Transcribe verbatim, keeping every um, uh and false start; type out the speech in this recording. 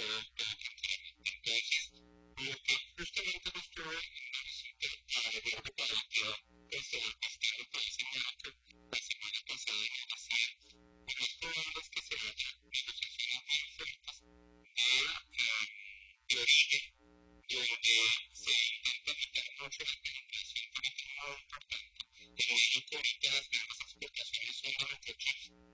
Entonces, como que justamente no estuve en una visita a Eduardo Palacio, pues el estado por ese marco, la semana pasada me decía, y no es probable es que se haya negociaciones muy fuertes de, eh, de origen, donde se intenta evitar mucho la penetración por un tema muy importante. En México ahorita las grandes exportaciones son de microchips,